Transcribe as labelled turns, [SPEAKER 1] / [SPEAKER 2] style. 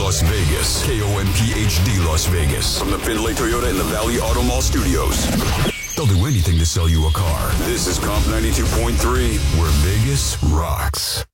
[SPEAKER 1] Las Vegas. KOMPHD Las Vegas. From the Findlay Toyota in the Valley Auto Mall Studios. They'll do anything to sell you a car. This is Comp 92.3, where Vegas rocks.